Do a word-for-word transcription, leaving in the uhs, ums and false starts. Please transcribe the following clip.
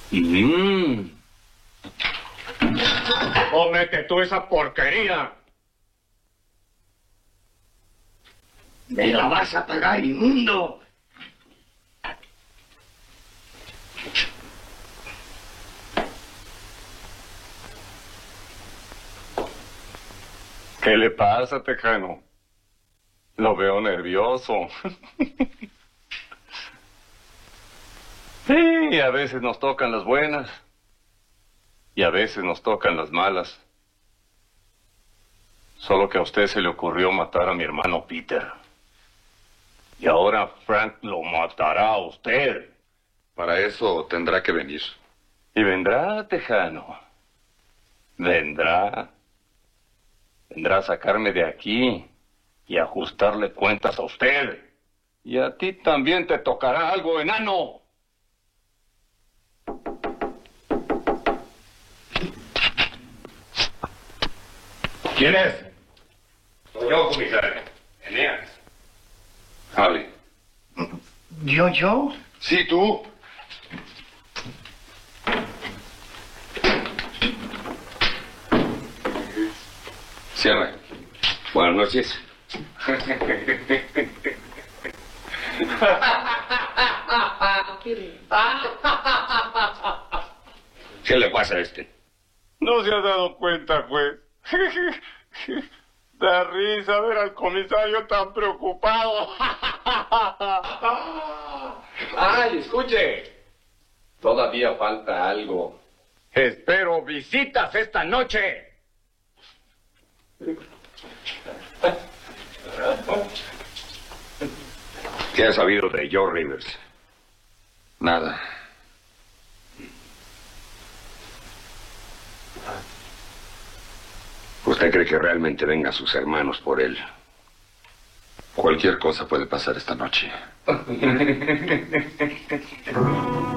Mm. Cómete tú esa porquería. Me la vas a pagar, inmundo. ¿Qué le pasa, tejano? Lo veo nervioso. Sí, a veces nos tocan las buenas y a veces nos tocan las malas. Solo que a usted se le ocurrió matar a mi hermano Peter. Y ahora Frank lo matará a usted. Para eso tendrá que venir. Y vendrá, tejano. Vendrá. Vendrá a sacarme de aquí y ajustarle cuentas a usted. Y a ti también te tocará algo, enano. ¿Quién es? Soy yo, comisario. Eneas. Hable. ¿Yo, yo? Sí, tú. Cierra. Buenas noches. ¿Qué le pasa a este? ¿No se ha dado cuenta, juez? Da risa ver al comisario tan preocupado. ¡Ay, escuche! Todavía falta algo. Espero visitas esta noche. ¿Qué has sabido de Joe Rivers? Nada. ¿Usted cree que realmente vengan sus hermanos por él? Cualquier cosa puede pasar esta noche.